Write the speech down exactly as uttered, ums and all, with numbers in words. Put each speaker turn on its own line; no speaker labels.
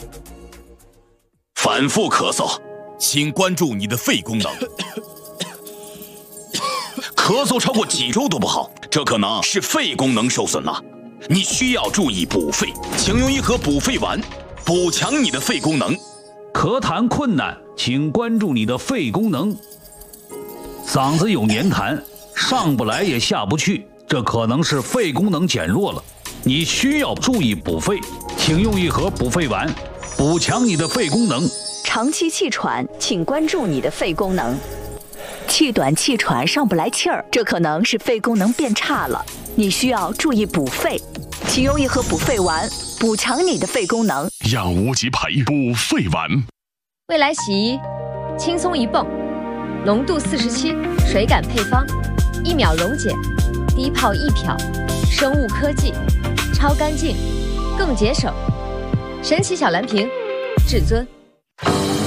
反复咳嗽，请关注你的肺功能。咳嗽超过几周都不好，这可能是肺功能受损了。你需要注意补肺，请用一盒补肺丸，补强你的肺功能。
咳痰困难，请关注你的肺功能。嗓子有黏痰，上不来也下不去，这可能是肺功能减弱了。你需要注意补肺，请用一盒补肺丸，补强你的肺功能。
长期气喘，请关注你的肺功能。气短气喘，上不来气儿，这可能是肺功能变差了。你需要注意补肺，请用一盒补肺丸，补强你的肺功能。
养无极培补肺丸。
未来洗衣，轻松一泵，浓度四十七，水感配方，一秒溶解，低泡一漂，生物科技，超干净，更节省。神奇小蓝瓶，至尊。